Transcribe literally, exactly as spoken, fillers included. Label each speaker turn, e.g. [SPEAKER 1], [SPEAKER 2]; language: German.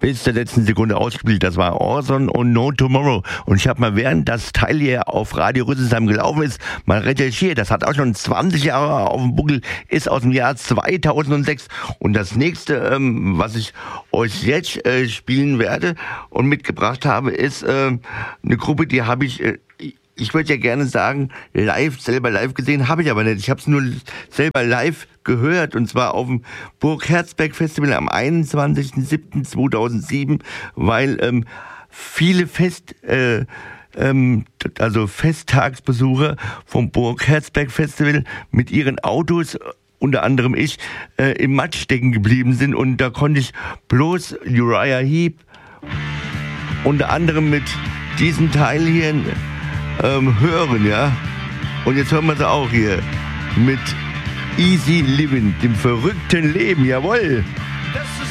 [SPEAKER 1] bis zur letzten Sekunde ausgespielt. Das war Orson und No Tomorrow. Und ich habe mal, während das Teil hier auf Radio Rüsselsheim gelaufen ist, mal recherchiert. Das hat auch schon zwanzig Jahre auf dem Buckel, ist aus dem Jahr zweitausendsechs. Und das nächste, ähm, was ich euch jetzt äh, spielen werde und mitgebracht habe, ist äh, eine Gruppe, die habe ich... Äh, Ich würde ja gerne sagen, live, selber live gesehen, habe ich aber nicht. Ich habe es nur selber live gehört, und zwar auf dem Burg Herzberg Festival am einundzwanzigsten siebten zweitausendsieben, weil ähm, viele Fest, äh, ähm, also Festtagsbesucher vom Burg Herzberg Festival mit ihren Autos, unter anderem ich, äh, im Matsch stecken geblieben sind, und da konnte ich bloß Uriah Heep unter anderem mit diesem Teil hier Ähm, hören, ja. Und jetzt hören wir sie auch hier mit Easy Living, dem verrückten Leben, jawohl.